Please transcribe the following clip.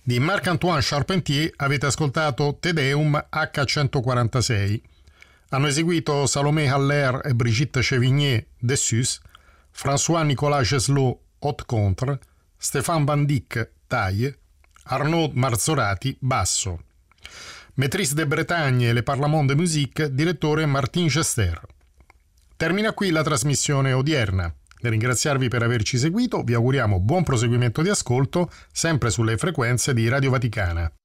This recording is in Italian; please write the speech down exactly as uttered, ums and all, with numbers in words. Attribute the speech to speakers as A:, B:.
A: Di Marc-Antoine Charpentier avete ascoltato Te Deum acca centoquarantasei. Hanno eseguito Salomé Haller e Brigitte Chevigné, Dessus, François-Nicolas Geslot, Haute Contre, Stéphane Van Dyck, Taille, Arnaud Marzorati, basso. Maîtrise de Bretagne e Le Parlement de Musique, direttore Martin Gester. Termina qui la trasmissione odierna. Nel ringraziarvi per averci seguito, vi auguriamo buon proseguimento di ascolto, sempre sulle frequenze di Radio Vaticana.